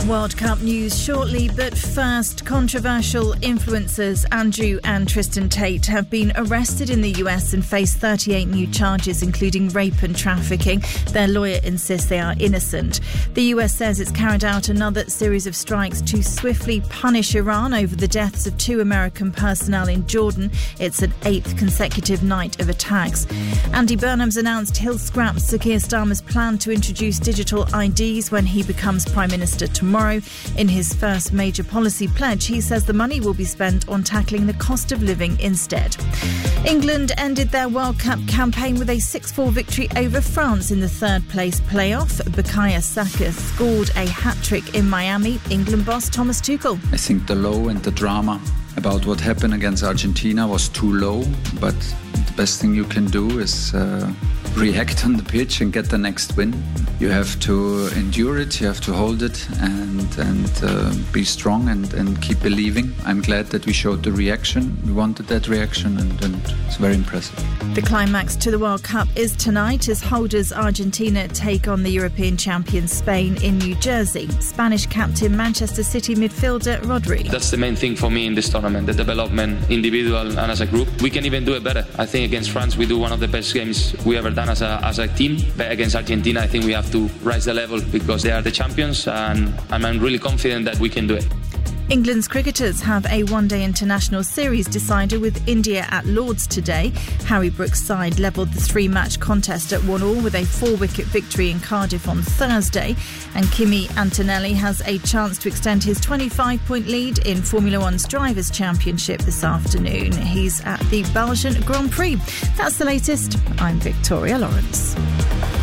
World Cup news shortly, but first, controversial influencers Andrew and Tristan Tate have been arrested in the US and face 38 new charges, including rape and trafficking. Their lawyer insists they are innocent. The US says it's carried out another series of strikes to swiftly punish Iran over the deaths of 2 American personnel in Jordan. It's an 8th consecutive night of attacks. Andy Burnham's announced he'll scrap Sir Keir Starmer's plan to introduce digital IDs when he becomes Prime Minister tomorrow. In his first major policy pledge, he says the money will be spent on tackling the cost of living instead. England ended their World Cup campaign with a 6-4 victory over France in the third-place playoff. Bukayo Saka scored a hat-trick in Miami. England boss Thomas Tuchel. I think the low and the drama about what happened against Argentina was too low, but the best thing you can do is react on the pitch and get the next win. You have to endure it, you have to hold it and be strong and keep believing. I'm glad that we showed the reaction. We wanted that reaction and it's very impressive. The climax to the World Cup is tonight as holders Argentina take on the European champions Spain in New Jersey. Spanish captain Manchester City midfielder Rodri. That's the main thing for me in this tournament, the development, individual and as a group. We can even do it better. I think against France we do one of the best games we ever done as a team. But against Argentina I think we have to rise the level because they are the champions and I'm really confident that we can do it. England's cricketers have a one-day international series decider with India at Lords today. Harry Brooks' side levelled the 3-match contest at 1-1 with a 4-wicket victory in Cardiff on Thursday. And Kimi Antonelli has a chance to extend his 25-point lead in Formula One's Drivers' Championship this afternoon. He's at the Belgian Grand Prix. That's the latest. I'm Victoria Lawrence.